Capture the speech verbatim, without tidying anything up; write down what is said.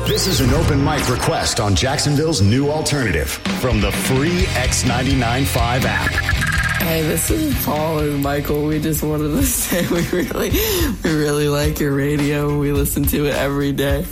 This is an open mic request on Jacksonville's new alternative from the free X ninety-nine point five app. Hey, this is Paul and Michael. We just wanted to say we really, we really like your radio. We listen to it every day.